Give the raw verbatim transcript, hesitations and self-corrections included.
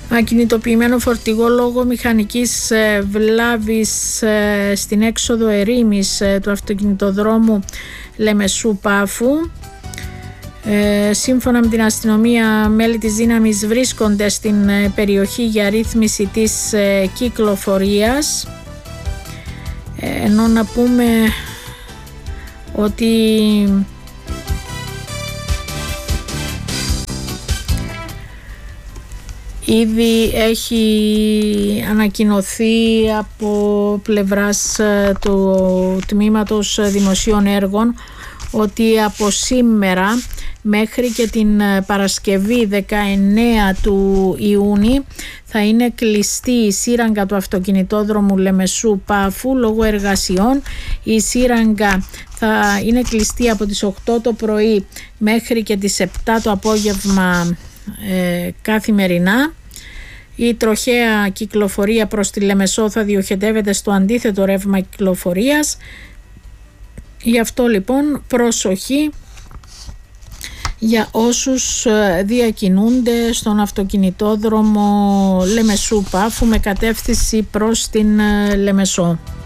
Ακινητοποιημένο φορτηγό λόγω μηχανικής βλάβης στην έξοδο ερήμης του αυτοκινητοδρόμου Λεμεσού Πάφου. Ε, σύμφωνα με την αστυνομία, μέλη της δύναμης βρίσκονται στην περιοχή για ρύθμιση της ε, κυκλοφορίας. Ε, ενώ να πούμε ότι ήδη έχει ανακοινωθεί από πλευράς του Τμήματος Δημοσίων Έργων ότι από σήμερα μέχρι και την Παρασκευή δεκαεννέα του Ιούνιου θα είναι κλειστή η σύραγγα του αυτοκινητόδρομου Λεμεσού Πάφου λόγω εργασιών. Η σύραγγα θα είναι κλειστή από τις οκτώ το πρωί μέχρι και τις επτά το απόγευμα ε, καθημερινά. Η τροχαία κυκλοφορία προς τη Λεμεσό θα διοχετεύεται στο αντίθετο ρεύμα κυκλοφορίας. Γι' αυτό λοιπόν προσοχή για όσους διακινούνται στον αυτοκινητόδρομο Λεμεσού Πάφου με κατεύθυνση προς την Λεμεσό.